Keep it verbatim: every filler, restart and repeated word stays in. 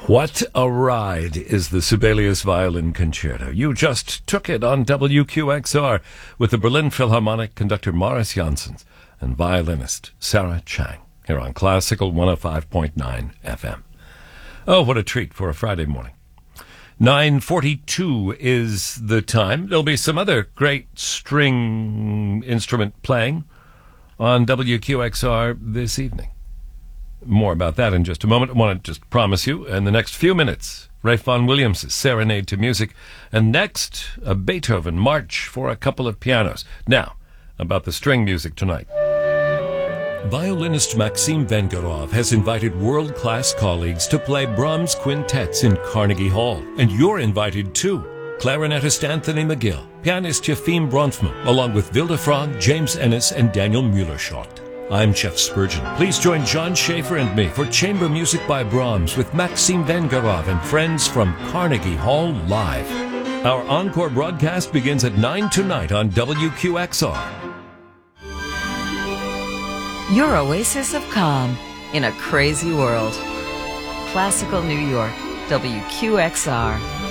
What a ride is the Sibelius Violin Concerto. You just took it on W Q X R with the Berlin Philharmonic conductor Morris Janssens and violinist Sarah Chang here on Classical one oh five point nine F M. Oh, what a treat for a Friday morning. nine forty-two is the time. There'll be some other great string instrument playing on W Q X R this evening. More about that in just a moment. I want to just promise you, in the next few minutes, Ralph Vaughan Williams' Serenade to Music, and next, a Beethoven March for a couple of pianos. Now, about the string music tonight. Violinist Maxim Vengerov has invited world-class colleagues to play Brahms quintets in Carnegie Hall, and you're invited too. Clarinetist Anthony McGill, pianist Yefim Bronfman, along with Vilde Frang, James Ennis, and Daniel Mueller-Schott. I'm Jeff Spurgeon. Please join John Schaefer and me for Chamber Music by Brahms with Maxim Vengerov and friends from Carnegie Hall Live. Our encore broadcast begins at nine tonight on W Q X R. Your oasis of calm in a crazy world. Classical New York, W Q X R.